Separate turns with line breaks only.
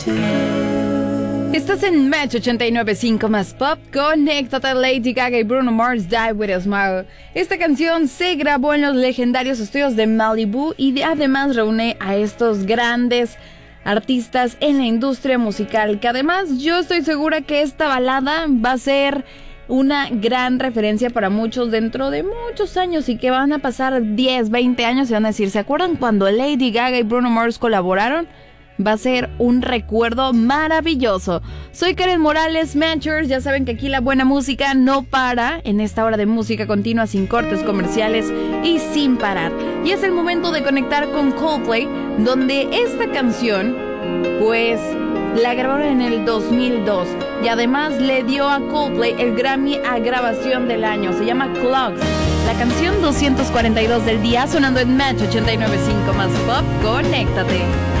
Estás en Match 89.5 más Pop. Conéctate, Lady Gaga y Bruno Mars, Die With A Smile. Esta canción se grabó en los legendarios estudios de Malibu y además reúne a estos grandes artistas en la industria musical, que además yo estoy segura que esta balada va a ser una gran referencia para muchos dentro de muchos años y que van a pasar 10, 20 años y van a decir, ¿se acuerdan cuando Lady Gaga y Bruno Mars colaboraron? Va a ser un recuerdo maravilloso. Soy Karen Morales, Matchers. Ya saben que aquí la buena música no para en esta hora de música continua, sin cortes comerciales y sin parar. Y es el momento de conectar con Coldplay, donde esta canción, pues, la grabaron en el 2002 y además le dio a Coldplay el Grammy a grabación del año. Se llama Clocks. La canción 242 del día sonando en Match 89.5 más Pop. Conéctate.